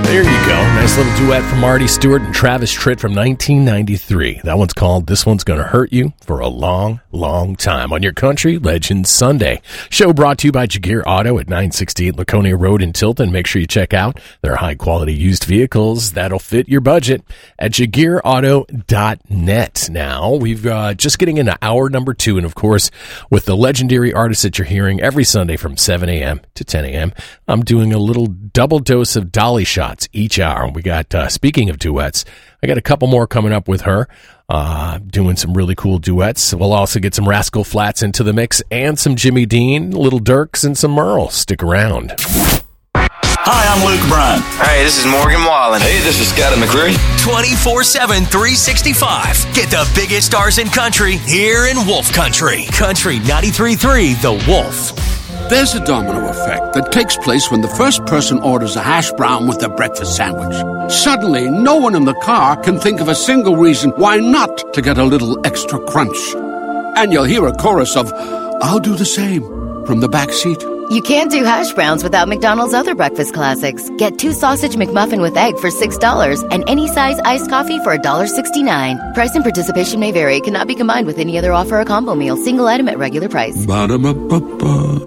There you go. Nice little duet from Marty Stewart and Travis Tritt from 1993. That one's called This One's Gonna Hurt You for a Long, Long Time on your Country Legends Sunday. Show brought to you by Jaguar Auto at 968 Laconia Road in Tilton. Make sure you check out their high-quality used vehicles that'll fit your budget at jaguarauto.net. Now, we've just getting into hour number 2, and of course, with the legendary artists that you're hearing every Sunday from 7 a.m. to 10 a.m., I'm doing a little double dose of Dolly shots each hour. We got, speaking of duets, I got a couple more coming up with her, doing some really cool duets. We'll also get some Rascal Flatts into the mix and some Jimmy Dean, Little Dirks, and some Merle. Stick around. Hi, I'm Luke Bryan. Hey, this is Morgan Wallen. Hey, this is Scotty McCreery. 24/7, 365. Get the biggest stars in country here in Wolf Country. Country 93.3 The Wolf. There's a domino effect that takes place when the first person orders a hash brown with their breakfast sandwich. Suddenly, no one in the car can think of a single reason why not to get a little extra crunch. And you'll hear a chorus of, "I'll do the same," from the back seat. You can't do hash browns without McDonald's other breakfast classics. Get 2 sausage McMuffin with egg for $6 and any size iced coffee for $1.69. Price and participation may vary. Cannot be combined with any other offer or combo meal. Single item at regular price. Ba-da-ba-ba-ba.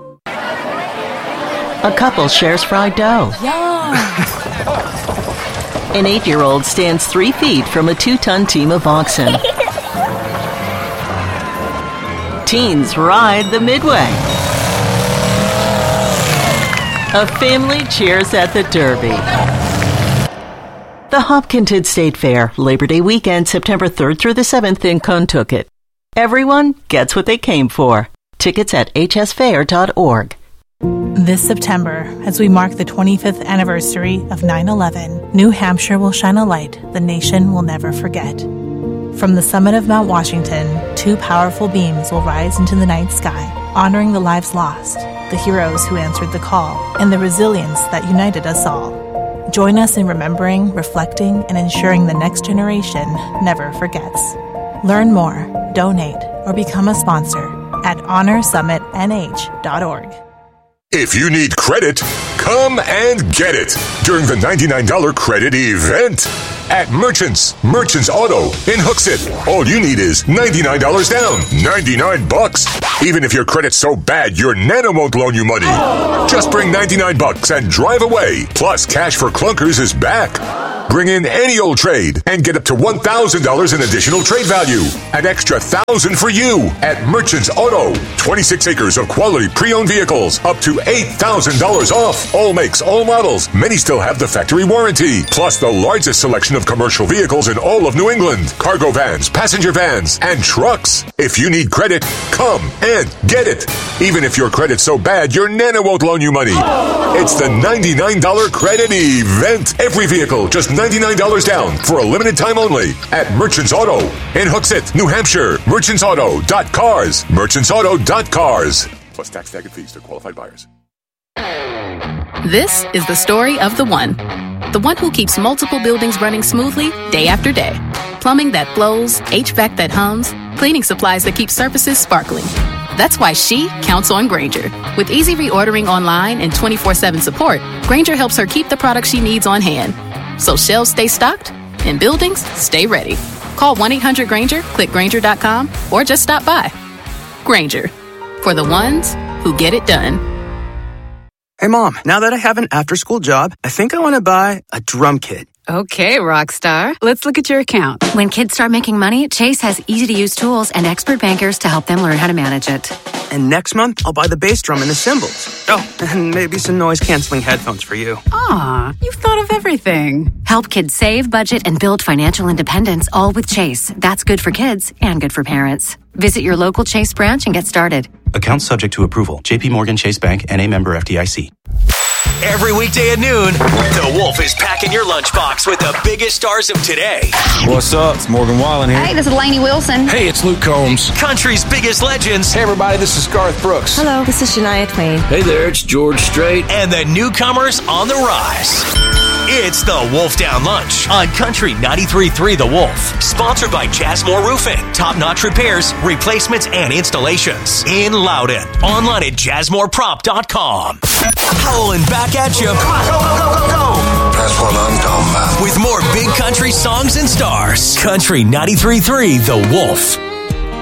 A couple shares fried dough. Yum! An 8-year-old stands 3 feet from a 2-ton team of oxen. Teens ride the Midway. A family cheers at the Derby. The Hopkinton State Fair, Labor Day weekend, September 3rd through the 7th in Kentucky. Everyone gets what they came for. Tickets at hsfair.org. This September, as we mark the 25th anniversary of 9/11, New Hampshire will shine a light the nation will never forget. From the summit of Mount Washington, 2 powerful beams will rise into the night sky, honoring the lives lost, the heroes who answered the call, and the resilience that united us all. Join us in remembering, reflecting, and ensuring the next generation never forgets. Learn more, donate, or become a sponsor at honorsummitnh.org. If you need credit, come and get it during the $99 credit event at Merchants Auto in Hooksett. All you need is $99 down, $99. Even if your credit's so bad, your Nana won't loan you money. Just bring $99 and drive away. Plus, Cash for Clunkers is back. Bring in any old trade and get up to $1,000 in additional trade value. An extra $1,000 for you at Merchants Auto. 26 acres of quality pre-owned vehicles, up to $8,000 off. All makes, all models. Many still have the factory warranty. Plus the largest selection of commercial vehicles in all of New England. Cargo vans, passenger vans, and trucks. If you need credit, come and get it. Even if your credit's so bad, your Nana won't loan you money. It's the $99 credit event. Every vehicle, just $99 down for a limited time only at Merchants Auto in Hooksett, New Hampshire. Merchantsauto.cars. Merchantsauto.cars. Plus tax, tag, and fees to qualified buyers. This is the story of the one. The one who keeps multiple buildings running smoothly day after day. Plumbing that flows, HVAC that hums, cleaning supplies that keep surfaces sparkling. That's why she counts on Grainger. With easy reordering online and 24/7 support, Grainger helps her keep the products she needs on hand. So shelves stay stocked and buildings stay ready. Call 1-800-GRAINGER, click Grainger.com, or just stop by. Grainger, for the ones who get it done. Hey, Mom, now that I have an after-school job, I think I want to buy a drum kit. Okay, Rockstar. Let's look at your account. When kids start making money, Chase has easy-to-use tools and expert bankers to help them learn how to manage it. And next month, I'll buy the bass drum and the cymbals. Oh, and maybe some noise-canceling headphones for you. Aw, you've thought of everything. Help kids save, budget, and build financial independence, all with Chase. That's good for kids and good for parents. Visit your local Chase branch and get started. Account subject to approval. J.P. Morgan Chase Bank, N.A. member FDIC. Every weekday at noon, The Wolf is packing your lunchbox with the biggest stars of today. What's up? It's Morgan Wallen here. Hey, this is Lainey Wilson. Hey, it's Luke Combs. Country's biggest legends. Hey, everybody, this is Garth Brooks. Hello, this is Shania Twain. Hey there, it's George Strait. And the newcomers on the rise. It's the Wolf Down Lunch on Country 93.3 The Wolf. Sponsored by Jazzmore Roofing. Top-notch repairs, replacements, and installations. In Loudon. Online at jazzmoreprop.com. Howling back at you. Go, go, go, go, go. Press 1 on country songs and stars. Country 93.3 The Wolf.